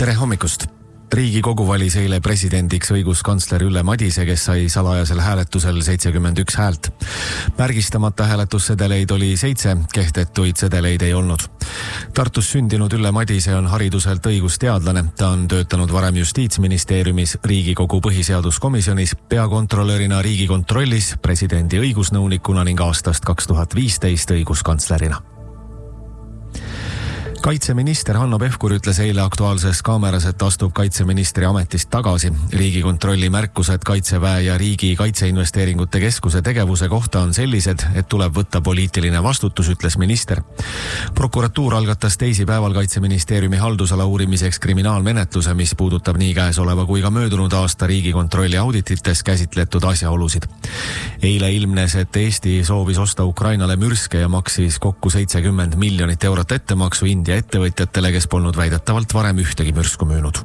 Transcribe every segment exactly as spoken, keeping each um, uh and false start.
Tere hommikust! Riigikogu valis eile presidendiks õiguskantsler Ülle Madise, kes sai salajasel hääletusel seitsekümmend üks häält. Märgistamata hääletussedeleid oli seitse, kehtetuid sedeleid ei olnud. Tartus sündinud Ülle Madise on hariduselt õigusteadlane. Ta on töötanud varem Justiitsministeeriumis, Riigikogu põhiseaduskomisjonis, peakontrolörina Riigikontrollis, presidendi õigusnõunikuna ning aastast kaks tuhat viisteist õiguskantslerina. Kaitseminister Hanno Pevkur ütles eile Aktuaalses Kaameras, et astub kaitseministri ametist tagasi. Riigikontrolli märkused Kaitseväe ja Riigi Kaitseinvesteeringute Keskuse tegevuse kohta on sellised, et tuleb võtta poliitiline vastutus, ütles minister. Prokuratuur algatas teisipäeval Kaitseministeeriumi haldusala uurimiseks kriminaalmenetluse, mis puudutab nii käesoleva kui ka möödunud aasta Riigikontrolli auditites käsitletud asjaolusid. Eile ilmnes, et Eesti soovis osta Ukrainale mürske ja maksis kokku seitsekümmend miljonit eurot ettemaksu India ettevõtjatele, kes polnud väidetavalt varem ühtegi mürsku müünud.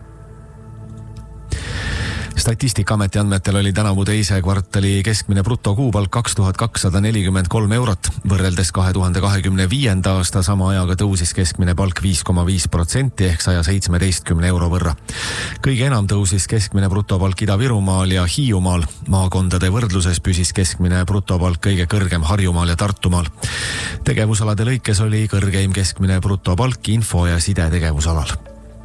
Statistikaameti andmetel oli tänavu teise kvartali keskmine brutokuupalk kaks tuhat kakssada nelikümmend kolm eurot. Võrreldes kahe tuhande kahekümne viienda aasta sama ajaga tõusis keskmine palk viis koma viis protsenti ehk saja seitsmeteistkümne euro võrra. Kõige enam tõusis keskmine brutopalk Ida-Virumaal ja Hiiumaal. Maakondade võrdluses püsis keskmine brutopalk kõige kõrgem Harjumaal ja Tartumaal. Tegevusalade lõikes oli kõrgeim keskmine brutopalk info- ja sidetegevusalal.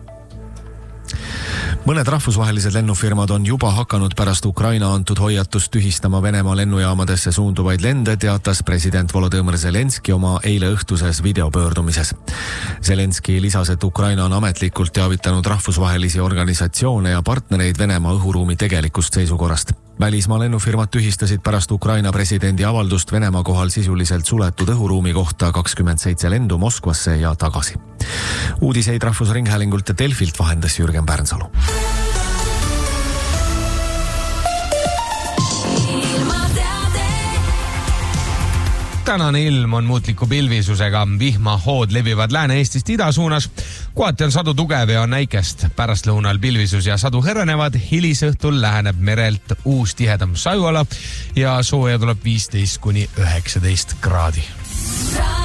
Mõned rahvusvahelised lennufirmad on juba hakanud pärast Ukraina antud hoiatust tühistama Venemaa lennujaamadesse suunduvaid lende, teatas president Volodõmõr Zelenski oma eile õhtuses videopöördumises. Zelenski lisas, et Ukraina on ametlikult teavitanud rahvusvahelisi organisatsioone ja partnereid Venemaa õhuruumi tegelikust seisukorrast. Välismaa lennufirmad tühistasid pärast Ukraina presidendi avaldust Venemaa kohal sisuliselt suletud õhuruumi kohta kakskümmend seitse lendu Moskvasse ja tagasi. Uudiseid Rahvusringhäälingult ja Delfilt vahendas Jürgen Pärnsalu. Tänane ilm on muutliku pilvisusega, vihmahood levivad Lääne-Eestist ida suunas, kohati on sadu tugev ja on näikest. Pärastlõunal pilvisus ja sadu hõrenevad, hilisõhtul läheneb merelt uus tihedam sajuala ja sooja tuleb viisteist kuni üheksateist kraadi.